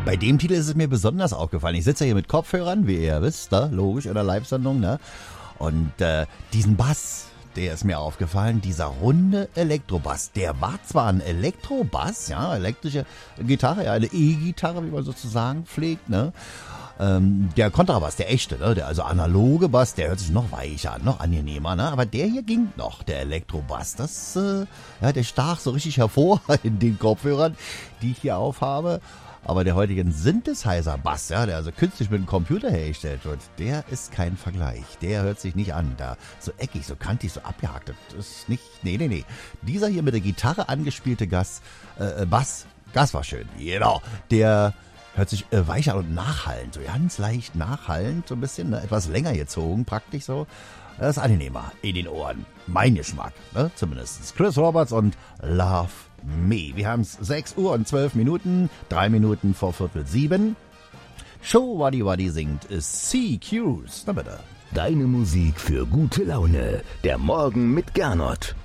Bei dem Titel ist es mir besonders aufgefallen. Ich sitze ja hier mit Kopfhörern, wie ihr wisst, ne? Logisch, in der Live-Sendung, ne? Und diesen Bass, der ist mir aufgefallen, dieser runde Elektrobass, der war zwar ein Elektrobass, ja, elektrische Gitarre, ja, eine E-Gitarre, wie man sozusagen pflegt, ne? Der Kontrabass, der echte, ne? Der also analoge Bass, der hört sich noch weicher an, noch angenehmer, ne? Aber der hier ging noch, der Elektrobass. Das, der stach so richtig hervor in den Kopfhörern, die ich hier aufhabe. Aber der heutige Synthesizer-Bass, ja, der also künstlich mit dem Computer hergestellt wird, der ist kein Vergleich. Der hört sich nicht an. Da so eckig, so kantig, so abgehakt. Das ist nicht. Nee. Dieser hier mit der Gitarre angespielte Bass, Gas war schön. Genau. Der hört sich weicher und nachhallend, so ganz leicht nachhallend, so ein bisschen, ne, etwas länger gezogen, praktisch so. Das ist angenehmer in den Ohren. Mein Geschmack, ne, zumindest. Chris Roberts und Love Me. Wir haben es 6 Uhr und 12 Minuten, 3 Minuten vor 6:45. Show Waddy Waddy singt CQs. Na bitte. Deine Musik für gute Laune. Der Morgen mit Gernot.